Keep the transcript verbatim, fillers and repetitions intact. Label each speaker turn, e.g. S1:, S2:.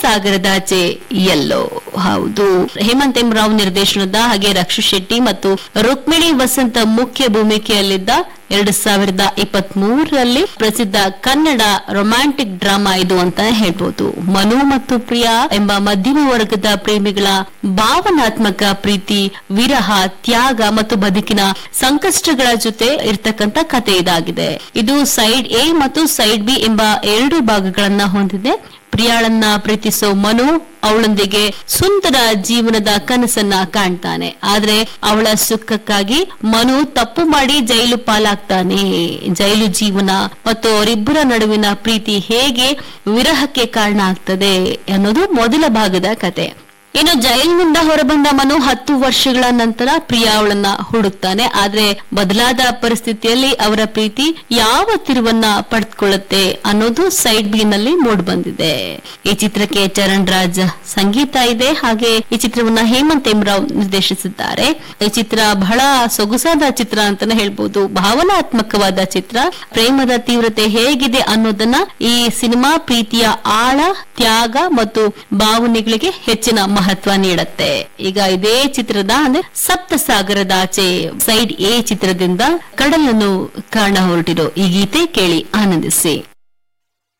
S1: ಸಾಗರದಾಚೆ ಎಲ್ಲೋ. ಹೌದು, ಹೇಮಂತ್ ಎಂ ರಾವ್ ನಿರ್ದೇಶನದ ಹಾಗೆ ರಕ್ಷು ಶೆಟ್ಟಿ ಮತ್ತು ರುಕ್ಮಿಣಿ ವಸಂತ ಮುಖ್ಯ ಭೂಮಿಕೆಯಲ್ಲಿದ್ದ ಎರಡ್ ಸಾವಿರದ ಇಪ್ಪತ್ತ್ ಮೂರರಲ್ಲಿ ಪ್ರಸಿದ್ಧ ಕನ್ನಡ ರೊಮ್ಯಾಂಟಿಕ್ ಡ್ರಾಮಾ ಇದು ಅಂತ ಹೇಳ್ಬೋದು. ಮನು ಮತ್ತು ಪ್ರಿಯಾ ಎಂಬ ಮಧ್ಯಮ ವರ್ಗದ ಪ್ರೇಮಿಗಳ ಭಾವನಾತ್ಮಕ ಪ್ರೀತಿ, ವಿರಹ, ತ್ಯಾಗ ಮತ್ತು ಬದುಕಿನ ಸಂಕಷ್ಟಗಳ ಜೊತೆ ಇರ್ತಕ್ಕಂಥ ಕಥೆ ಇದಾಗಿದೆ. ಇದು ಸೈಡ್ ಎ ಮತ್ತು ಸೈಡ್ ಬಿ ಎಂಬ ಎರಡು ಭಾಗಗಳನ್ನ ಹೊಂದಿದೆ. ಪ್ರಿಯಾಳನ್ನ ಪ್ರೀತಿಸೋ ಮನು ಅವಳೊಂದಿಗೆ ಸುಂದರ ಜೀವನದ ಕನಸನ್ನ ಕಾಣ್ತಾನೆ. ಆದ್ರೆ ಅವಳ ಸುಖಕ್ಕಾಗಿ ಮನು ತಪ್ಪು ಮಾಡಿ ಜೈಲು ಪಾಲಾಗ್ತಾನೆ. ಜೈಲು ಜೀವನ ಮತ್ತು ಅವರಿಬ್ಬರ ನಡುವಿನ ಪ್ರೀತಿ ಹೇಗೆ ವಿರಹಕ್ಕೆ ಕಾರಣ ಆಗ್ತದೆ ಅನ್ನೋದು ಮೊದಲ ಭಾಗದ ಕತೆ. ಇನ್ನು ಜೈಲಿನಿಂದ ಹೊರಬಂದ ಮನು ಹತ್ತು ವರ್ಷಗಳ ನಂತರ ಪ್ರಿಯಾ ಅವಳನ್ನ ಹುಡುಕ್ತಾನೆ. ಆದ್ರೆ ಬದಲಾದ ಪರಿಸ್ಥಿತಿಯಲ್ಲಿ ಅವರ ಪ್ರೀತಿ ಯಾವ ತಿರುವನ್ನ ಪಡೆದುಕೊಳ್ಳುತ್ತೆ ಅನ್ನೋದು ಸೈಡ್ ಬಿ ನಲ್ಲಿ ಮೂಡ್ ಬಂದಿದೆ. ಈ ಚಿತ್ರಕ್ಕೆ ಚರಣ್ ರಾಜ್ ಸಂಗೀತ ಇದೆ. ಹಾಗೆ ಈ ಚಿತ್ರವನ್ನ ಹೇಮಂತ್ ಎಂ ರಾವ್ ನಿರ್ದೇಶಿಸಿದ್ದಾರೆ. ಈ ಚಿತ್ರ ಬಹಳ ಸೊಗಸಾದ ಚಿತ್ರ ಅಂತಾನೆ ಹೇಳ್ಬೋದು. ಭಾವನಾತ್ಮಕವಾದ ಚಿತ್ರ. ಪ್ರೇಮದ ತೀವ್ರತೆ ಹೇಗಿದೆ ಅನ್ನೋದನ್ನ ಈ ಸಿನಿಮಾ ಪ್ರೀತಿಯ ಆಳ, ತ್ಯಾಗ ಮತ್ತು ಭಾವನೆಗಳಿಗೆ ಹೆಚ್ಚಿನ ಮಹತ್ವ ನೀಡುತ್ತೆ. ಈಗ ಇದೇ ಚಿತ್ರದ ಅಂದ್ರೆ ಸಪ್ತ ಸಾಗರದಾಚೆ ಸೈಡ್ ಎ ಚಿತ್ರದಿಂದ ಕಡಲನ್ನು ಕಾಣ ಹೊರಟಿರೋ ಈ ಗೀತೆ ಕೇಳಿ ಆನಂದಿಸಿ.